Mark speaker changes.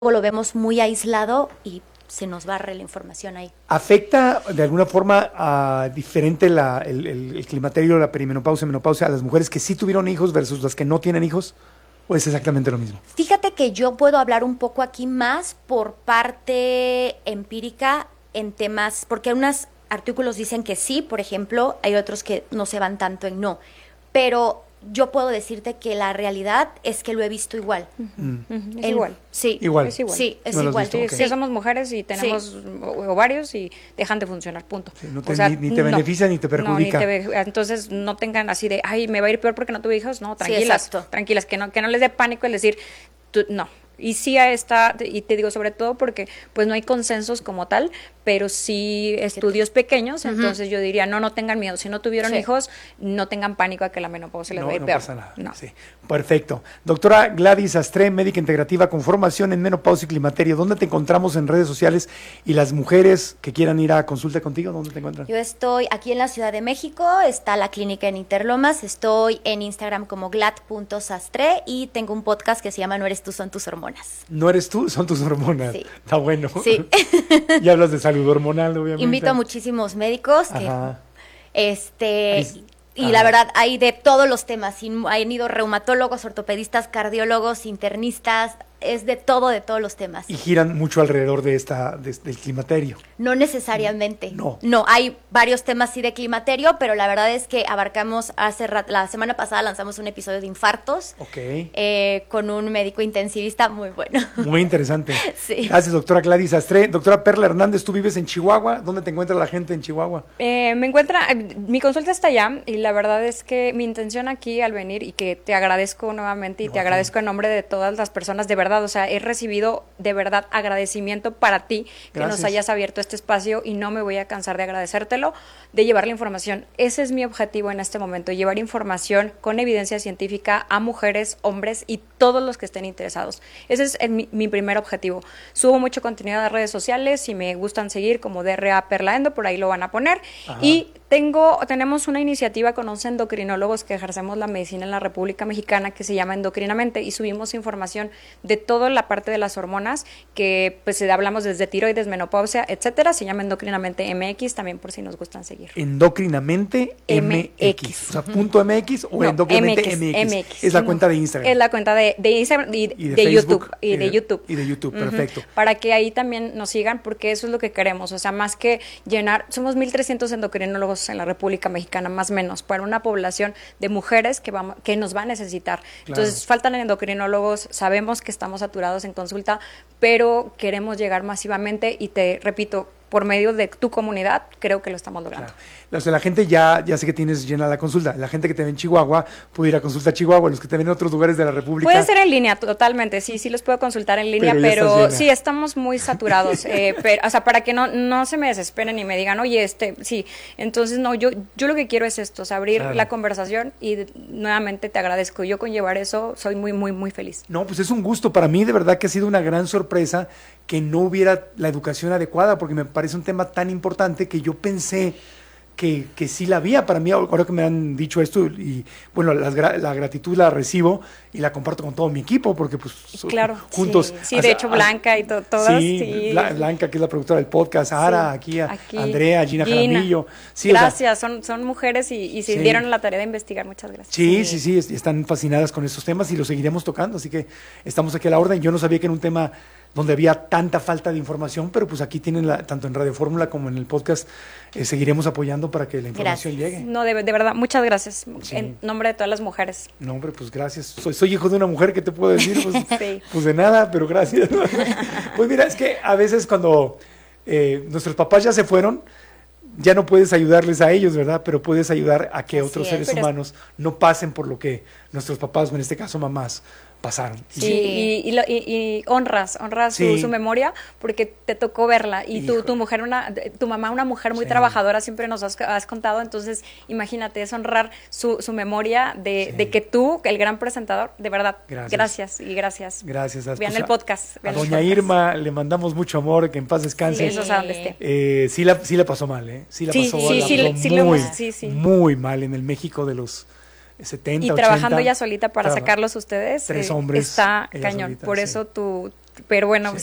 Speaker 1: lo vemos muy aislado y se nos barre la información ahí.
Speaker 2: ¿Afecta de alguna forma diferente el climaterio, la perimenopausia, menopausia a las mujeres que sí tuvieron hijos versus las que no tienen hijos? ¿O es exactamente lo mismo?
Speaker 1: Fíjate que yo puedo hablar un poco aquí más por parte empírica en temas, porque unos artículos dicen que sí, por ejemplo, hay otros que no se van tanto en no, pero yo puedo decirte que la realidad es que lo he visto igual.
Speaker 3: Es igual.
Speaker 1: Sí.
Speaker 2: Igual.
Speaker 3: Es igual.
Speaker 1: Sí, es
Speaker 2: No lo has
Speaker 1: igual.
Speaker 2: visto,
Speaker 3: Sí,
Speaker 2: ok.
Speaker 3: sí, somos mujeres y tenemos ovarios y dejan de funcionar, punto.
Speaker 2: Sí, no te- ni te beneficia ni te perjudica.
Speaker 3: Entonces no tengan así de, ay, me va a ir peor porque no tuve hijos. No,
Speaker 1: Sí,
Speaker 3: tranquilas,
Speaker 1: exacto.
Speaker 3: tranquilas, que no les dé pánico el decir, no. Y sí y te digo sobre todo porque pues no hay consensos como tal, pero sí estudios pequeños, entonces yo diría, no tengan miedo, si no tuvieron
Speaker 1: Sí.
Speaker 3: hijos, no tengan pánico a que la menopausia les va a ir
Speaker 2: No
Speaker 3: peor.
Speaker 2: pasa nada.
Speaker 3: No.
Speaker 2: Sí. Perfecto. Doctora Gladys Astre, médica integrativa con formación en menopausia y climaterio. ¿Dónde te encontramos en redes sociales? Y las mujeres que quieran ir a consulta contigo, ¿dónde te encuentran?
Speaker 1: Yo estoy aquí en la Ciudad de México, está la clínica en Interlomas, estoy en Instagram como glad.sastre y tengo un podcast que se llama No eres tú, son tus hormonas.
Speaker 2: No eres tú, son tus hormonas.
Speaker 1: Sí.
Speaker 2: Está bueno.
Speaker 1: Sí.
Speaker 2: Y hablas de salud hormonal, obviamente.
Speaker 1: Invito a muchísimos médicos que
Speaker 2: Ajá.
Speaker 1: y la verdad hay de todos los temas, han ido reumatólogos, ortopedistas, cardiólogos, internistas, es de todos los temas.
Speaker 2: Y giran mucho alrededor del climaterio.
Speaker 1: No necesariamente.
Speaker 2: No.
Speaker 1: No, hay varios temas sí de climaterio, pero la verdad es que abarcamos la semana pasada lanzamos un episodio de infartos
Speaker 2: Ok.
Speaker 1: con un médico intensivista muy bueno.
Speaker 2: Muy interesante.
Speaker 1: Sí.
Speaker 2: Gracias, doctora Gladys Astre. Doctora Perla Hernández, ¿tú vives en Chihuahua? ¿Dónde te encuentra la gente en Chihuahua?
Speaker 3: Mi consulta está allá y la verdad es que mi intención aquí al venir y que te agradezco nuevamente y
Speaker 2: No,
Speaker 3: te
Speaker 2: a ti.
Speaker 3: agradezco en nombre de todas las personas, de verdad, o sea, he recibido de verdad agradecimiento para ti que
Speaker 2: Gracias.
Speaker 3: nos hayas abierto este espacio y no me voy a cansar de agradecértelo, de llevar la información. Ese es mi objetivo en este momento, llevar información con evidencia científica a mujeres, hombres y todos los que estén interesados. Ese es mi primer objetivo. Subo mucho contenido a las redes sociales, si me gustan seguir como DRA Perla Endo, por ahí lo van a poner.
Speaker 2: Ajá.
Speaker 3: Y tenemos una iniciativa con 11 endocrinólogos que ejercemos la medicina en la República Mexicana que se llama Endocrinamente y subimos información de toda la parte de las hormonas que pues hablamos desde tiroides, menopausia, etcétera. Se llama Endocrinamente MX también por si nos gustan seguir.
Speaker 2: Endocrinamente MX. O sea, punto MX o
Speaker 3: No,
Speaker 2: endocrinamente MX. Es la cuenta de Instagram.
Speaker 3: Es la cuenta de Instagram y
Speaker 2: Y
Speaker 3: de
Speaker 2: Facebook,
Speaker 3: YouTube. Y de YouTube.
Speaker 2: Y de YouTube,
Speaker 3: Ujú.
Speaker 2: perfecto.
Speaker 3: Para que ahí también nos sigan, porque eso es lo que queremos. O sea, más que llenar, somos 1,300 endocrinólogos en la República Mexicana, más o menos, para una población de mujeres que nos va a necesitar.
Speaker 2: Claro.
Speaker 3: Entonces, faltan endocrinólogos, sabemos que estamos saturados en consulta, pero queremos llegar masivamente y te repito, por medio de tu comunidad, creo que lo estamos logrando.
Speaker 2: Claro. O sea, la gente ya sé que tienes llena la consulta. La gente que te ve en Chihuahua puede ir a consulta a Chihuahua. Los que te ven en otros lugares de la República.
Speaker 3: Puede ser en línea, totalmente, sí los puedo consultar en línea,
Speaker 2: Pero ya estás
Speaker 3: pero
Speaker 2: llena.
Speaker 3: sí, estamos muy saturados, o sea, para que no se me desesperen y me digan, oye, sí, entonces no, yo lo que quiero es esto, o sea, abrir
Speaker 2: Claro.
Speaker 3: la conversación y nuevamente te agradezco, yo con llevar eso soy muy, muy, muy feliz.
Speaker 2: No, pues es un gusto. Para mí, de verdad que ha sido una gran sorpresa que no hubiera la educación adecuada, porque me parece un tema tan importante que yo pensé que sí la había. Para mí, ahora que me han dicho esto, y bueno, la gratitud la recibo y la comparto con todo mi equipo, porque pues
Speaker 3: Claro,
Speaker 2: juntos.
Speaker 3: sí, de hecho Blanca y todas.
Speaker 2: Sí, Blanca, que es la productora del podcast, Ara,
Speaker 3: Sí,
Speaker 2: aquí, Andrea, Gina Jaramillo. Sí,
Speaker 3: gracias, son mujeres y se
Speaker 2: Sí.
Speaker 3: dieron la tarea de investigar, muchas gracias.
Speaker 2: Sí, están fascinadas con estos temas y los seguiremos tocando, así que estamos aquí a la orden. Yo no sabía que era un tema donde había tanta falta de información, pero pues aquí tienen, tanto en Radio Fórmula como en el podcast, seguiremos apoyando para que la información llegue.
Speaker 3: No, de verdad, muchas gracias,
Speaker 2: Sí.
Speaker 3: en nombre de todas las mujeres.
Speaker 2: No, hombre, pues gracias. Soy hijo de una mujer, ¿qué te puedo decir? Pues,
Speaker 3: Sí.
Speaker 2: pues de nada, pero gracias. Pues mira, es que a veces cuando nuestros papás ya se fueron, ya no puedes ayudarles a ellos, ¿verdad? Pero puedes ayudar a que
Speaker 1: Así
Speaker 2: otros
Speaker 1: es.
Speaker 2: seres
Speaker 3: Pero-
Speaker 2: humanos no pasen por lo que nuestros papás, o en este caso mamás, pasaron.
Speaker 3: Sí, y honras
Speaker 2: Sí.
Speaker 3: su memoria porque te tocó verla y
Speaker 2: Híjole.
Speaker 3: tu mujer, tu mamá, una mujer muy
Speaker 2: Sí.
Speaker 3: trabajadora, siempre nos has contado, entonces imagínate, es honrar su memoria
Speaker 2: Sí.
Speaker 3: de que tú, el gran presentador, de verdad,
Speaker 2: Gracias.
Speaker 3: gracias.
Speaker 2: Gracias.
Speaker 3: Vean
Speaker 2: Pues,
Speaker 3: el podcast.
Speaker 2: A
Speaker 3: vean el
Speaker 2: doña
Speaker 3: podcast.
Speaker 2: Irma le mandamos mucho amor, que en paz descanse.
Speaker 3: Sí, eso sabe dónde esté.
Speaker 2: Sí la pasó mal, ¿eh? Sí la
Speaker 3: Sí,
Speaker 2: pasó,
Speaker 3: sí,
Speaker 2: la
Speaker 3: sí,
Speaker 2: pasó
Speaker 3: sí lo
Speaker 2: muy,
Speaker 3: hemos- sí, sí.
Speaker 2: muy mal en el México de los 70,
Speaker 3: Y
Speaker 2: 80.
Speaker 3: trabajando ella solita para
Speaker 2: Traba-
Speaker 3: sacarlos ustedes,
Speaker 2: 3 hombres,
Speaker 3: está
Speaker 2: ella
Speaker 3: cañón.
Speaker 2: solita,
Speaker 3: Por
Speaker 2: sí.
Speaker 3: eso Pero bueno,
Speaker 2: Sí.